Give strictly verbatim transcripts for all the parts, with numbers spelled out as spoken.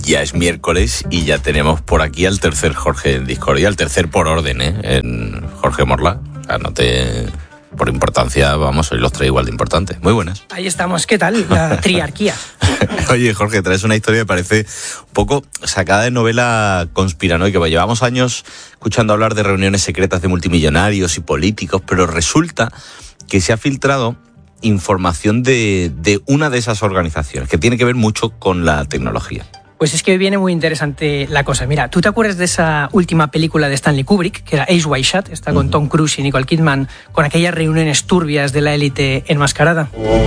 Ya es miércoles y ya tenemos por aquí al tercer Jorge en Discordia, al tercer por orden, ¿eh? En Jorge Morla. O sea, no te... Por importancia, vamos, hoy los tres igual de importantes. Muy buenas. Ahí estamos, ¿qué tal? La triarquía. Oye, Jorge, traes una historia que parece un poco sacada de novela conspiranoica. Llevamos años escuchando hablar de reuniones secretas de multimillonarios y políticos, pero resulta que se ha filtrado información de, de una de esas organizaciones, que tiene que ver mucho con la tecnología. Pues es que viene muy interesante la cosa. Mira, ¿tú te acuerdas de esa última película de Stanley Kubrick, que era Eyes Wide Shut? Está con uh-huh. Tom Cruise y Nicole Kidman, con aquellas reuniones turbias de la élite enmascarada.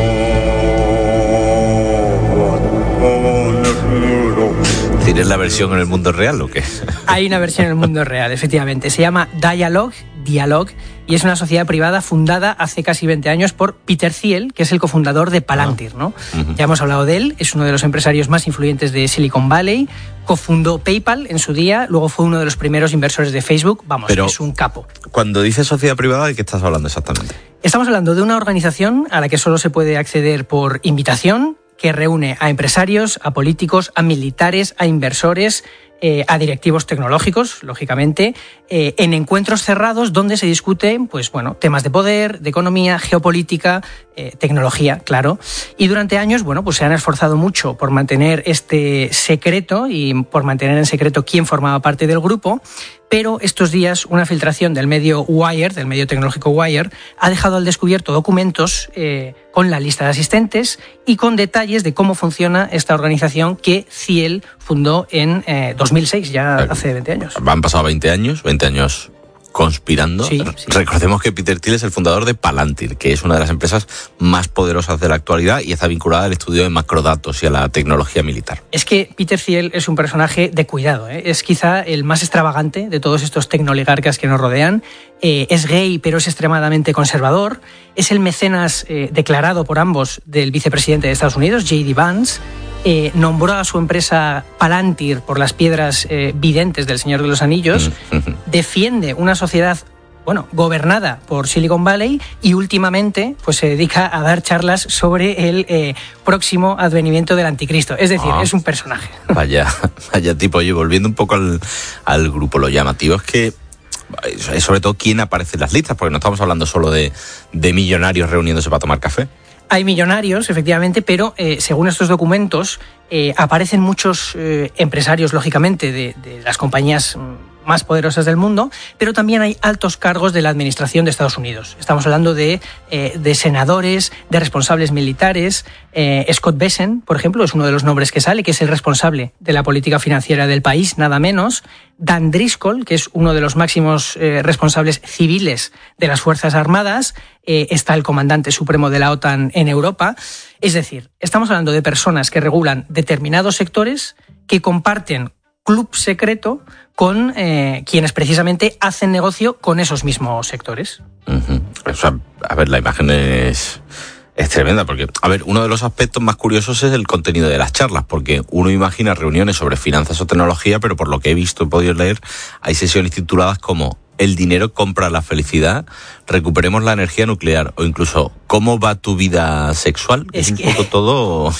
¿Tienes la versión en el mundo real o qué? Hay una versión en el mundo real, efectivamente. Se llama Dialogue, Dialogue, y es una sociedad privada fundada hace casi veinte años por Peter Thiel, que es el cofundador de Palantir, ¿no? Uh-huh. Ya hemos hablado de él, es uno de los empresarios más influyentes de Silicon Valley, cofundó PayPal en su día, luego fue uno de los primeros inversores de Facebook, vamos, Pero es un capo. Cuando dices sociedad privada, ¿de qué estás hablando exactamente? Estamos hablando de una organización a la que solo se puede acceder por invitación, que reúne a empresarios, a políticos, a militares, a inversores, eh, a directivos tecnológicos, lógicamente, eh, en encuentros cerrados donde se discuten, pues bueno, temas de poder, de economía, geopolítica, eh, tecnología, claro. Y durante años, bueno, pues se han esforzado mucho por mantener este secreto y por mantener en secreto quién formaba parte del grupo. Pero estos días una filtración del medio Wired, del medio tecnológico Wired, ha dejado al descubierto documentos eh, con la lista de asistentes y con detalles de cómo funciona esta organización que Thiel fundó en eh, dos mil seis, ya hace veinte años. Han pasado veinte años, veinte años conspirando. Sí, sí. Recordemos que Peter Thiel es el fundador de Palantir, que es una de las empresas más poderosas de la actualidad y está vinculada al estudio de macrodatos y a la tecnología militar. Es que Peter Thiel es un personaje de cuidado, ¿eh? Es quizá el más extravagante de todos estos tecnoligarcas que nos rodean. Eh, es gay, pero es extremadamente conservador. Es el mecenas eh, declarado por ambos del vicepresidente de Estados Unidos, J D Vance. Eh, nombró a su empresa Palantir por las piedras eh, videntes del Señor de los Anillos, mm-hmm. defiende una sociedad, bueno, gobernada por Silicon Valley y últimamente pues se dedica a dar charlas sobre el eh, próximo advenimiento del anticristo. Es decir, oh, es un personaje. Vaya, vaya tipo. Oye, volviendo un poco al, al grupo, lo llamativo es que es sobre todo quién aparece en las listas, porque no estamos hablando solo de, de millonarios reuniéndose para tomar café. Hay millonarios, efectivamente, pero eh, según estos documentos eh, aparecen muchos eh, empresarios, lógicamente, de, de las compañías más poderosas del mundo, pero también hay altos cargos de la administración de Estados Unidos. Estamos hablando de, eh, de senadores, de responsables militares. Eh, Scott Bessent, por ejemplo, es uno de los nombres que sale, que es el responsable de la política financiera del país, nada menos. Dan Driscoll, que es uno de los máximos eh, responsables civiles de las Fuerzas Armadas. Eh, está el comandante supremo de la OTAN en Europa. Es decir, estamos hablando de personas que regulan determinados sectores que comparten club secreto con eh, quienes precisamente hacen negocio con esos mismos sectores. Uh-huh. O sea, a ver, la imagen es, es tremenda, porque, a ver, uno de los aspectos más curiosos es el contenido de las charlas, porque uno imagina reuniones sobre finanzas o tecnología, pero por lo que he visto y podido leer, hay sesiones tituladas como El dinero compra la felicidad, recuperemos la energía nuclear, o incluso ¿cómo va tu vida sexual? Es, es que, un poco todo...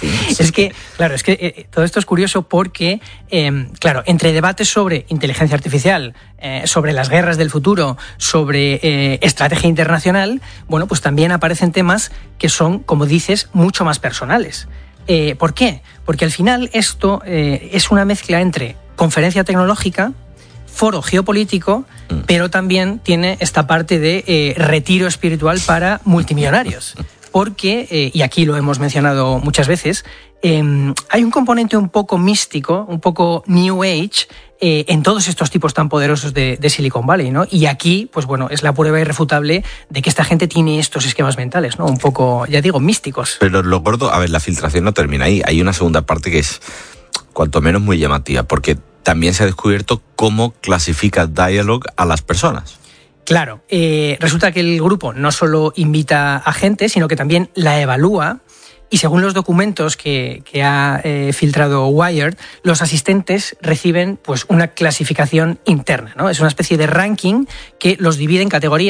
es que, claro, es que eh, todo esto es curioso porque, eh, claro, entre debates sobre inteligencia artificial, eh, sobre las guerras del futuro, sobre eh, estrategia internacional, bueno, pues también aparecen temas que son, como dices, mucho más personales. Eh, ¿Por qué? Porque al final esto eh, es una mezcla entre conferencia tecnológica, foro geopolítico, mm. pero también tiene esta parte de eh, retiro espiritual para multimillonarios. Porque, eh, y aquí lo hemos mencionado muchas veces, eh, hay un componente un poco místico, un poco New Age, eh, en todos estos tipos tan poderosos de, de Silicon Valley, ¿no? Y aquí, pues bueno, es la prueba irrefutable de que esta gente tiene estos esquemas mentales, ¿no? Un poco, ya digo, místicos. Pero lo gordo, a ver, la filtración no termina ahí. Hay una segunda parte que es, cuanto menos, muy llamativa, porque también se ha descubierto cómo clasifica Dialogue a las personas. Claro, eh, resulta que el grupo no solo invita a gente, sino que también la evalúa. Y según los documentos que, que ha eh, filtrado Wired, los asistentes reciben pues una clasificación interna, ¿no? Es una especie de ranking que los divide en categorías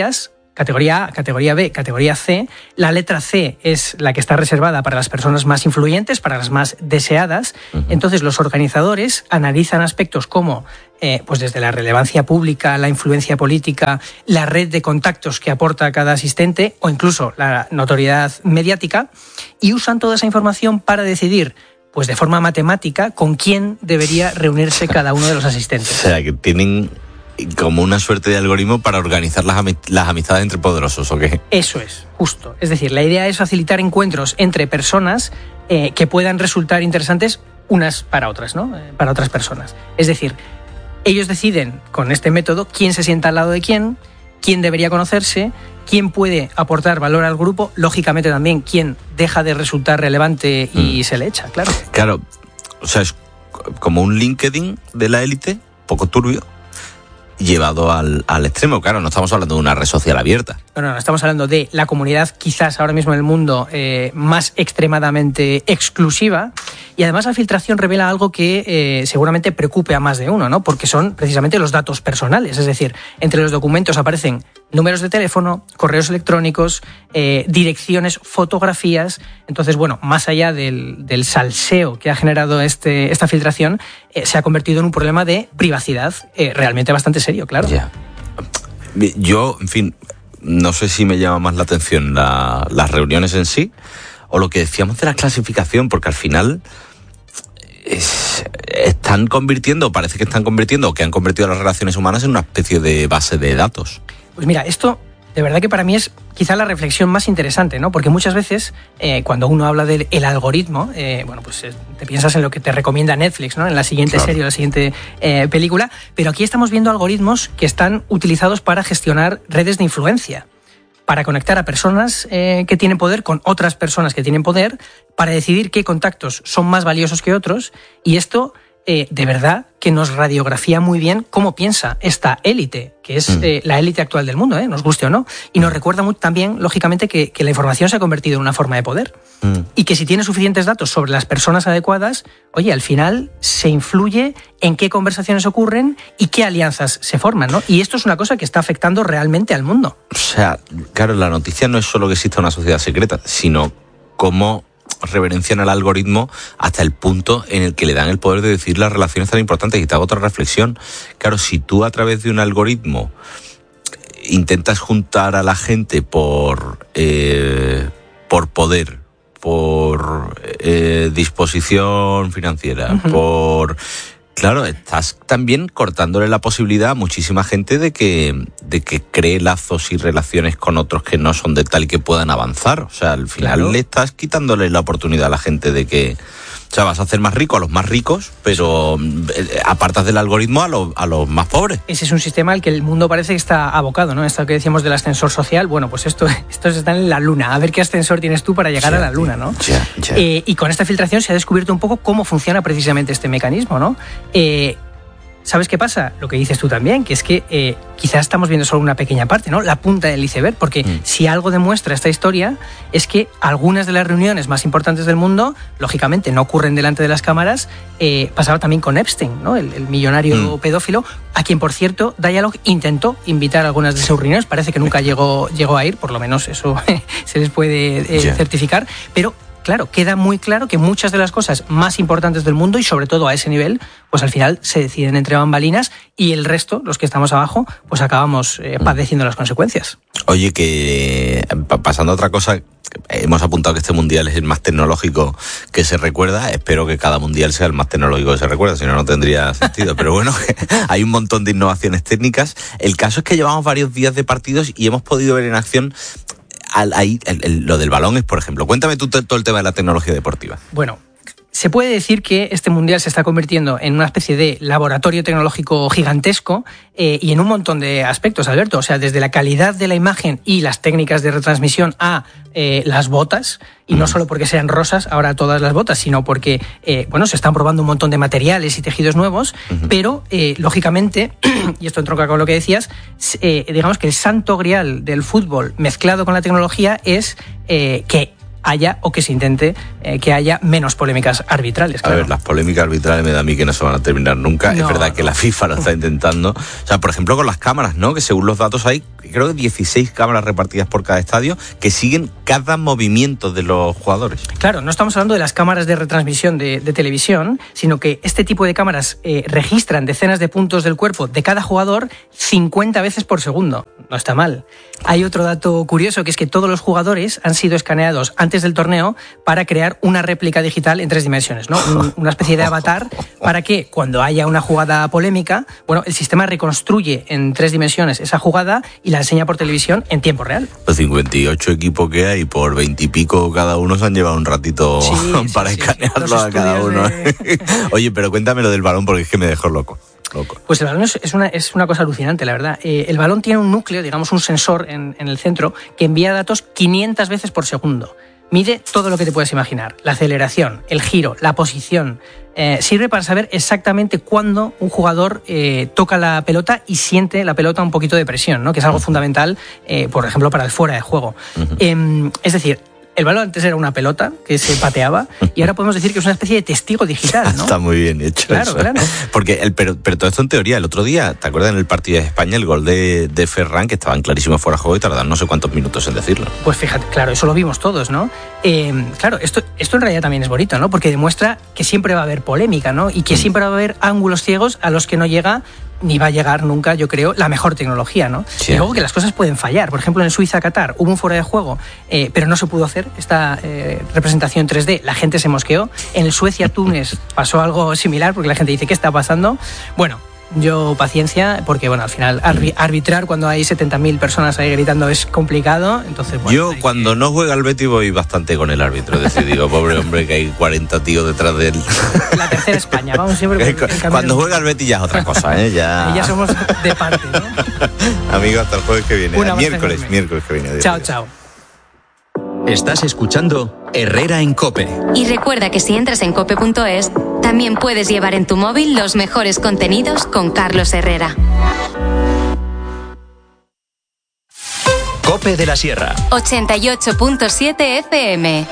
categoría A, categoría B, categoría C. La letra C es la que está reservada para las personas más influyentes, para las más deseadas. Uh-huh. Entonces, los organizadores analizan aspectos como, eh, pues desde la relevancia pública, la influencia política, la red de contactos que aporta cada asistente o incluso la notoriedad mediática, y usan toda esa información para decidir, pues de forma matemática, con quién debería reunirse cada uno de los asistentes. O sea, que tienen como una suerte de algoritmo para organizar las, ami- las amistades entre poderosos, ¿o qué? Eso es, justo. Es decir, la idea es facilitar encuentros entre personas eh, que puedan resultar interesantes unas para otras, ¿no? Eh, para otras personas. Es decir, ellos deciden con este método quién se sienta al lado de quién, quién debería conocerse, quién puede aportar valor al grupo, lógicamente también quién deja de resultar relevante y mm. se le echa, claro. Claro, o sea, es como un LinkedIn de la élite, poco turbio, llevado al, al extremo. Claro, no estamos hablando de una red social abierta. No, no, no, estamos hablando de la comunidad quizás ahora mismo en el mundo eh, más extremadamente exclusiva, y además la filtración revela algo que eh, seguramente preocupe a más de uno, ¿no? Porque son precisamente los datos personales, es decir, entre los documentos aparecen números de teléfono, correos electrónicos, eh, direcciones, fotografías. Entonces, bueno, más allá del, del salseo que ha generado este, esta filtración, eh, se ha convertido en un problema de privacidad eh, realmente bastante serio, claro. Yeah. Yo, en fin, no sé si me llama más la atención la, las reuniones en sí o lo que decíamos de la clasificación, porque al final es, están convirtiendo, parece que están convirtiendo, o que han convertido las relaciones humanas en una especie de base de datos. Pues mira, esto de verdad que para mí es quizá la reflexión más interesante, ¿no? Porque muchas veces eh, cuando uno habla del el algoritmo, eh, bueno, pues eh, te piensas en lo que te recomienda Netflix, ¿no? En la siguiente claro. serie o la siguiente eh, película, pero aquí estamos viendo algoritmos que están utilizados para gestionar redes de influencia, para conectar a personas eh, que tienen poder con otras personas que tienen poder, para decidir qué contactos son más valiosos que otros, y esto eh, de verdad que nos radiografía muy bien cómo piensa esta élite, que es mm. eh, la élite actual del mundo, ¿eh? Nos guste o no, y nos recuerda muy, también, lógicamente, que, que la información se ha convertido en una forma de poder, mm. y que si tiene suficientes datos sobre las personas adecuadas, oye, al final se influye en qué conversaciones ocurren y qué alianzas se forman, ¿no? Y esto es una cosa que está afectando realmente al mundo. O sea, claro, la noticia no es solo que exista una sociedad secreta, sino cómo reverencian al algoritmo hasta el punto en el que le dan el poder de decir las relaciones tan importantes. Y te hago otra reflexión. Claro, si tú a través de un algoritmo intentas juntar a la gente por, eh, por poder, por eh, disposición financiera, uh-huh. por... Claro, estás también cortándole la posibilidad a muchísima gente de que, de que cree lazos y relaciones con otros que no son de tal y que puedan avanzar. O sea, al final claro. le estás quitándole la oportunidad a la gente de que... O sea, vas a hacer más rico a los más ricos, pero apartas del algoritmo a los, a los más pobres. Ese es un sistema al que el mundo parece que está abocado, ¿no? Esto que decíamos del ascensor social, bueno, pues esto, estos están en la luna. A ver qué ascensor tienes tú para llegar ya, a la luna, ¿no? Ya, ya. Eh, y con esta filtración se ha descubierto un poco cómo funciona precisamente este mecanismo, ¿no? Eh, ¿Sabes qué pasa? Lo que dices tú también, que es que eh, quizás estamos viendo solo una pequeña parte, ¿no? La punta del iceberg, porque mm. si algo demuestra esta historia es que algunas de las reuniones más importantes del mundo, lógicamente no ocurren delante de las cámaras. Eh, pasaba también con Epstein, ¿no? El, el millonario mm. pedófilo, a quien, por cierto, Dialog intentó invitar a algunas de sus reuniones. Parece que nunca llegó, llegó a ir, por lo menos eso se les puede eh, yeah. certificar, pero... Claro, queda muy claro que muchas de las cosas más importantes del mundo, y sobre todo a ese nivel, pues al final se deciden entre bambalinas, y el resto, los que estamos abajo, pues acabamos eh, padeciendo las consecuencias. Oye, que pasando a otra cosa, hemos apuntado que este mundial es el más tecnológico que se recuerda. Espero que cada mundial sea el más tecnológico que se recuerda, si no, no tendría sentido. Pero bueno, hay un montón de innovaciones técnicas. El caso es que llevamos varios días de partidos y hemos podido ver en acción... Ahí, el, el, lo del balón es, por ejemplo. Cuéntame tú todo el tema de la tecnología deportiva. Bueno, se puede decir que este mundial se está convirtiendo en una especie de laboratorio tecnológico gigantesco eh, y en un montón de aspectos, Alberto. O sea, desde la calidad de la imagen y las técnicas de retransmisión a eh, las botas, y no solo porque sean rosas ahora todas las botas, sino porque eh, bueno, se están probando un montón de materiales y tejidos nuevos, uh-huh. pero eh, lógicamente, y esto entronca con lo que decías, eh, digamos que el santo grial del fútbol mezclado con la tecnología es eh, que haya, o que se intente eh, que haya menos polémicas arbitrales. Claro. A ver, las polémicas arbitrales me da a mí que no se van a terminar nunca. No, es verdad no. que la FIFA lo está intentando. O sea, por ejemplo, con las cámaras, ¿no? Que según los datos hay creo que dieciséis cámaras repartidas por cada estadio que siguen cada movimiento de los jugadores. Claro, no estamos hablando de las cámaras de retransmisión de, de televisión, sino que este tipo de cámaras eh, registran decenas de puntos del cuerpo de cada jugador cincuenta veces por segundo. No está mal. Hay otro dato curioso, que es que todos los jugadores han sido escaneados antes del torneo para crear una réplica digital en tres dimensiones, ¿no? Un, una especie de avatar para que cuando haya una jugada polémica, bueno, el sistema reconstruye en tres dimensiones esa jugada y la enseña por televisión en tiempo real. Los cincuenta y ocho equipos que hay, por veinte y pico cada uno, se han llevado un ratito sí, para sí, escanearlo sí. a cada uno. De... Oye, pero cuéntame lo del balón porque es que me dejó loco. Loco. Pues el balón es, es, una, es una cosa alucinante, la verdad. Eh, el balón tiene un núcleo, digamos un sensor en, en el centro, que envía datos quinientas veces por segundo. Mide todo lo que te puedes imaginar. La aceleración, el giro, la posición. Eh, sirve para saber exactamente cuándo un jugador eh, toca la pelota y siente la pelota un poquito de presión, ¿no? Que es algo uh-huh. fundamental, eh, por ejemplo, para el fuera de juego. Uh-huh. Eh, es decir, el balón antes era una pelota que se pateaba y ahora podemos decir que es una especie de testigo digital, ¿no? Está muy bien hecho. Claro, eso. claro. Porque el, pero, pero todo esto en teoría. El otro día, ¿te acuerdas en el partido de España el gol de, de Ferran, que estaban clarísimos fuera de juego y tardaron no sé cuántos minutos en decirlo? Pues fíjate, claro, eso lo vimos todos, ¿no? Eh, claro, esto, esto en realidad también es bonito, ¿no? Porque demuestra que siempre va a haber polémica, ¿no? Y que mm. siempre va a haber ángulos ciegos a los que no llega ni va a llegar nunca, yo creo, la mejor tecnología, ¿no? Sí. Y luego que las cosas pueden fallar. Por ejemplo, en Suiza-Qatar hubo un fuera de juego, eh, pero no se pudo hacer esta eh, representación tres D. La gente se mosqueó. En el Suecia-Túnez pasó algo similar, porque la gente dice, ¿qué está pasando? Bueno, yo paciencia, porque bueno, al final arbitrar cuando hay setenta mil personas ahí gritando es complicado. Entonces, bueno, yo cuando que... no juega el Betis voy bastante con el árbitro. Es decir, digo, pobre hombre, que hay cuarenta tíos detrás de él. La tercera España, vamos siempre con el Cuando juega el Betis ya es otra cosa, ¿eh? Ya, ya somos de parte, ¿no? Amigo, hasta el jueves que viene. Una miércoles, enorme. miércoles que viene. Adiós, chao, adiós. chao. Estás escuchando Herrera en COPE. Y recuerda que si entras en cope punto es, también puedes llevar en tu móvil los mejores contenidos con Carlos Herrera. COPE de la Sierra. ochenta y ocho punto siete F M.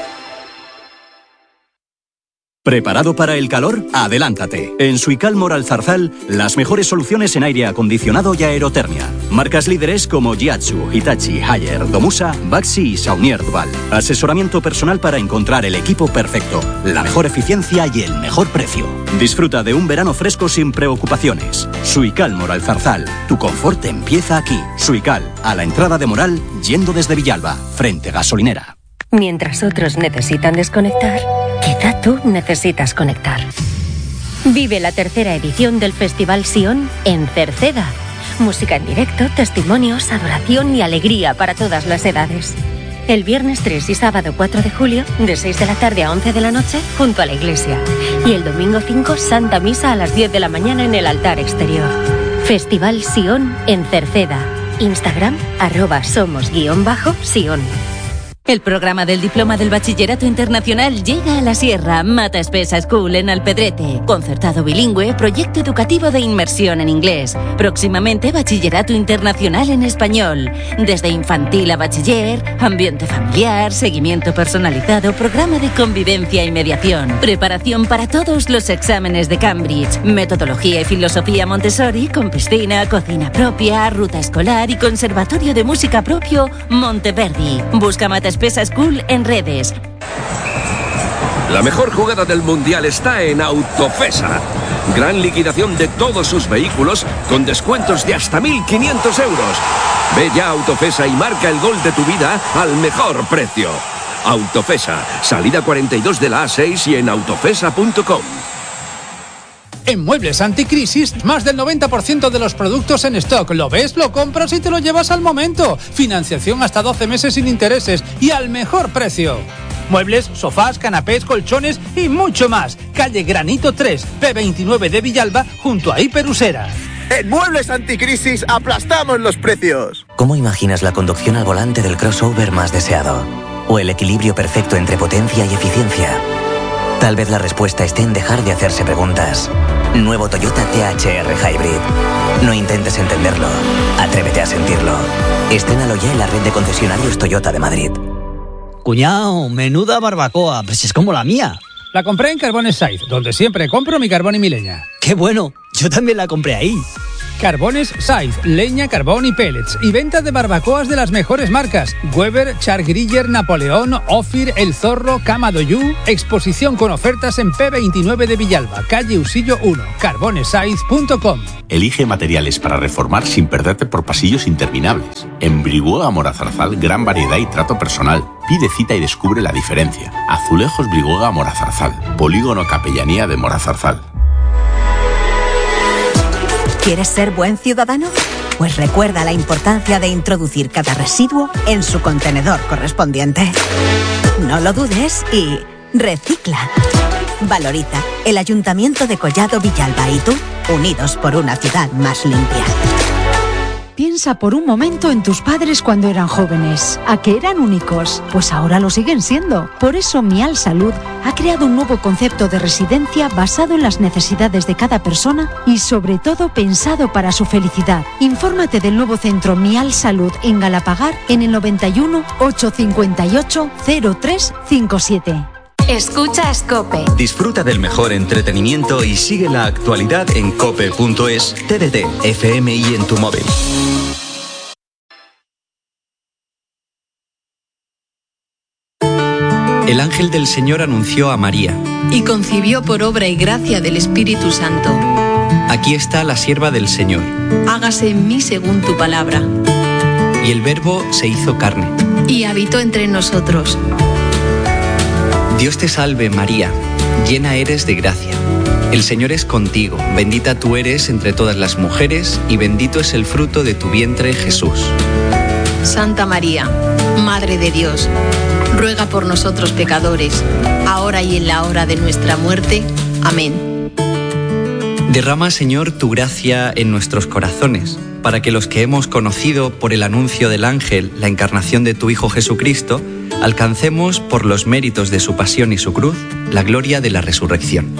¿Preparado para el calor? Adelántate. En Suical Moral Zarzal, las mejores soluciones en aire acondicionado y aerotermia. Marcas líderes como Jiatsu, Hitachi, Haier, Domusa, Baxi y Saunier Duval. Asesoramiento personal para encontrar el equipo perfecto, la mejor eficiencia y el mejor precio. Disfruta de un verano fresco sin preocupaciones. Suical Moral Zarzal. Tu confort empieza aquí. Suical, a la entrada de Moral, yendo desde Villalba, frente gasolinera. Mientras otros necesitan desconectar, quizá tú necesitas conectar. Vive la tercera edición del Festival Sion en Cerceda. Música en directo, testimonios, adoración y alegría para todas las edades. El viernes tres y sábado cuatro de julio, de seis de la tarde a once de la noche, junto a la iglesia. Y el domingo cinco, Santa Misa a las diez de la mañana en el altar exterior. Festival Sion en Cerceda. Instagram, arroba somos guión bajo Sion. El programa del Diploma del Bachillerato Internacional llega a la Sierra. Mata Espesa School en Alpedrete. Concertado bilingüe, proyecto educativo de inmersión en inglés. Próximamente Bachillerato Internacional en español. Desde infantil a bachiller, ambiente familiar, seguimiento personalizado, programa de convivencia y mediación. Preparación para todos los exámenes de Cambridge. Metodología y filosofía Montessori con piscina, cocina propia, ruta escolar y conservatorio de música propio Monteverdi. Busca Mata Espesa School en redes. La mejor jugada del Mundial está en Autofesa. Gran liquidación de todos sus vehículos con descuentos de hasta mil quinientos euros. Ve ya a Autofesa y marca el gol de tu vida al mejor precio. Autofesa, salida cuarenta y dos de la A seis y en autofesa punto com. En Muebles Anticrisis, más del noventa por ciento de los productos en stock. Lo ves, lo compras y te lo llevas al momento. Financiación hasta doce meses sin intereses y al mejor precio. Muebles, sofás, canapés, colchones y mucho más. Calle Granito tres, P veintinueve de Villalba, junto a Hiperusera. En Muebles Anticrisis aplastamos los precios. ¿Cómo imaginas la conducción al volante del crossover más deseado? ¿O el equilibrio perfecto entre potencia y eficiencia? Tal vez la respuesta esté en dejar de hacerse preguntas. Nuevo Toyota T H R Hybrid. No intentes entenderlo. Atrévete a sentirlo. Estrénalo ya en la red de concesionarios Toyota de Madrid. Cuñao, menuda barbacoa, pues es como la mía. La compré en Carbones Saiz, donde siempre compro mi carbón y mi leña. ¡Qué bueno! Yo también la compré ahí. Carbones Saiz, leña, carbón y pellets. Y venta de barbacoas de las mejores marcas. Weber, Chargriller, Napoleón, Ofir, El Zorro, Cama Doyú. Exposición con ofertas en P veintinueve de Villalba, calle Usillo uno, carbones saiz punto com. Elige materiales para reformar sin perderte por pasillos interminables. En Briguoga Morazarzal, gran variedad y trato personal. Pide cita y descubre la diferencia. Azulejos Briguoga Morazarzal, Polígono Capellanía de Morazarzal. ¿Quieres ser buen ciudadano? Pues recuerda la importancia de introducir cada residuo en su contenedor correspondiente. No lo dudes y recicla. Valoriza. El Ayuntamiento de Collado Villalba y tú, unidos por una ciudad más limpia. Piensa por un momento en tus padres cuando eran jóvenes. ¿A que eran únicos? Pues ahora lo siguen siendo. Por eso Mial Salud ha creado un nuevo concepto de residencia basado en las necesidades de cada persona y sobre todo pensado para su felicidad. Infórmate del nuevo centro Mial Salud en Galapagar en el noventa y uno, ochocientos cincuenta y ocho, cero tres cincuenta y siete. Escuchas COPE. Disfruta del mejor entretenimiento y sigue la actualidad en cope punto es, T D T, F M y en tu móvil. El ángel del Señor anunció a María. Y concibió por obra y gracia del Espíritu Santo. Aquí está la sierva del Señor. Hágase en mí según tu palabra. Y el Verbo se hizo carne. Y habitó entre nosotros. Dios te salve María, llena eres de gracia. El Señor es contigo, bendita tú eres entre todas las mujeres y bendito es el fruto de tu vientre Jesús. Santa María, Madre de Dios, ruega por nosotros pecadores, ahora y en la hora de nuestra muerte. Amén. Derrama, Señor, tu gracia en nuestros corazones, para que los que hemos conocido por el anuncio del ángel la encarnación de tu Hijo Jesucristo, alcancemos por los méritos de su pasión y su cruz la gloria de la resurrección.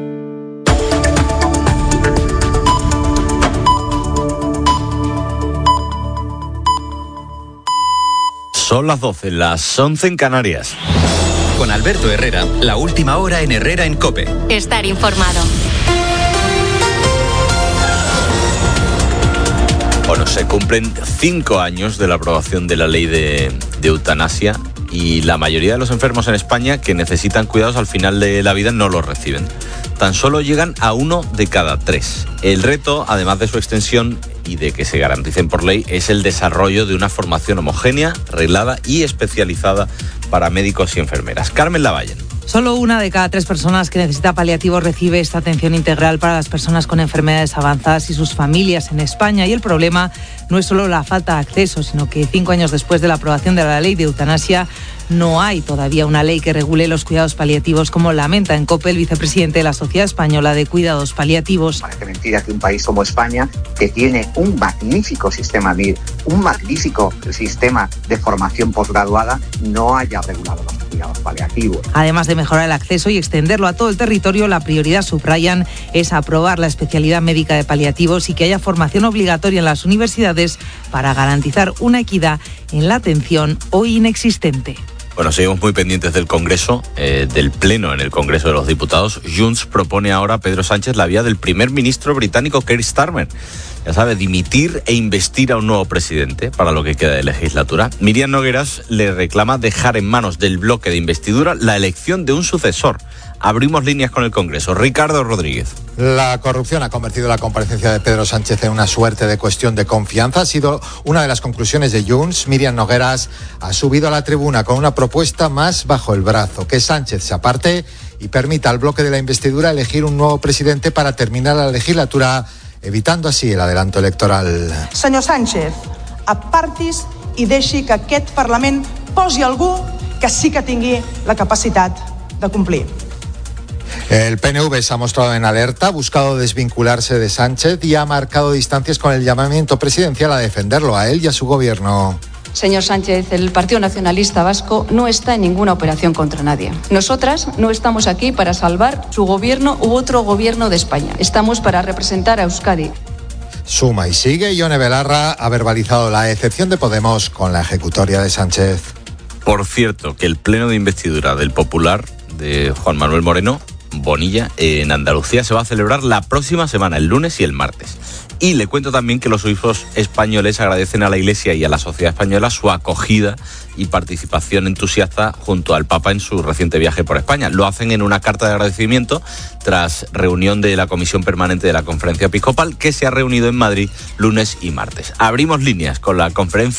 Son las doce, las once en Canarias. Con Alberto Herrera, la última hora en Herrera en COPE. Estar informado. Bueno, se cumplen cinco años de la aprobación de la ley de, de eutanasia y la mayoría de los enfermos en España que necesitan cuidados al final de la vida no los reciben. Tan solo llegan a uno de cada tres. El reto, además de su extensión y de que se garanticen por ley, es el desarrollo de una formación homogénea, reglada y especializada para médicos y enfermeras. Carmen Lavallen. Solo una de cada tres personas que necesita paliativos recibe esta atención integral para las personas con enfermedades avanzadas y sus familias en España. Y el problema no es solo la falta de acceso, sino que cinco años después de la aprobación de la ley de eutanasia no hay todavía una ley que regule los cuidados paliativos, como lamenta en COPE el vicepresidente de la Sociedad Española de Cuidados Paliativos. Parece mentira que un país como España, que tiene un magnífico sistema M I R, un magnífico sistema de formación posgraduada, no haya regulado los cuidados paliativos. Además de mejorar el acceso y extenderlo a todo el territorio, la prioridad, subrayan, es aprobar la especialidad médica de paliativos y que haya formación obligatoria en las universidades para garantizar una equidad en la atención hoy inexistente. Bueno, seguimos muy pendientes del Congreso, eh, del Pleno en el Congreso de los Diputados. Junts propone ahora a Pedro Sánchez la vía del primer ministro británico Keir Starmer. Ya sabe, dimitir e investir a un nuevo presidente para lo que queda de legislatura. Miriam Nogueras le reclama dejar en manos del bloque de investidura la elección de un sucesor. Abrimos líneas con el Congreso. Ricardo Rodríguez. La corrupción ha convertido la comparecencia de Pedro Sánchez en una suerte de cuestión de confianza. Ha sido una de las conclusiones de Junts. Miriam Nogueras ha subido a la tribuna con una propuesta más bajo el brazo: que Sánchez se aparte y permita al bloque de la investidura elegir un nuevo presidente para terminar la legislatura, evitando así el adelanto electoral. Senyor Sánchez, apartis i deixi que aquest Parlament posi algú que sí que tingui la capacitat de complir. El P N V se ha mostrado en alerta, ha buscado desvincularse de Sánchez y ha marcado distancias con el llamamiento presidencial a defenderlo a él y a su gobierno. Señor Sánchez, el Partido Nacionalista Vasco no está en ninguna operación contra nadie. Nosotras no estamos aquí para salvar su gobierno u otro gobierno de España. Estamos para representar a Euskadi. Suma y sigue. Yone Belarra ha verbalizado la decepción de Podemos con la ejecutoria de Sánchez. Por cierto, que el pleno de investidura del Popular de Juan Manuel Moreno Bonilla en Andalucía se va a celebrar la próxima semana, el lunes y el martes. Y le cuento también que los obispos españoles agradecen a la Iglesia y a la sociedad española su acogida y participación entusiasta junto al Papa en su reciente viaje por España. Lo hacen en una carta de agradecimiento tras reunión de la Comisión Permanente de la Conferencia Episcopal, que se ha reunido en Madrid lunes y martes. Abrimos líneas con la conferencia